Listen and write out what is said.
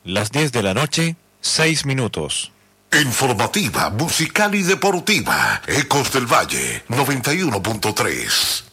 Las 10 de la noche, 6 minutos. Informativa, musical y deportiva. Ecos del Valle, 91.3.